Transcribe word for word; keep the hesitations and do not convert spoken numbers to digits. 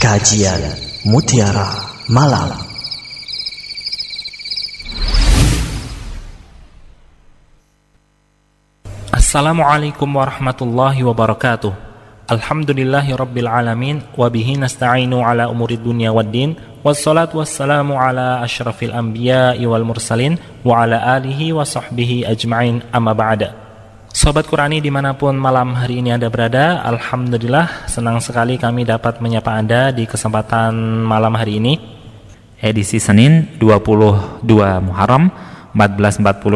Kajian Mutiara Malam. Assalamualaikum warahmatullahi wabarakatuh. Alhamdulillahi rabbil alamin, wabihi nasta'inu ala umurid dunya waddin, wassalatu wassalamu ala ashrafil anbiya'i wal mursalin, wa ala alihi wa sahbihi ajma'in, amma ba'da. Sobat Qurani dimanapun malam hari ini Anda berada, alhamdulillah senang sekali kami dapat menyapa Anda di kesempatan malam hari ini, edisi Senin dua puluh dua Muharram empat belas empat puluh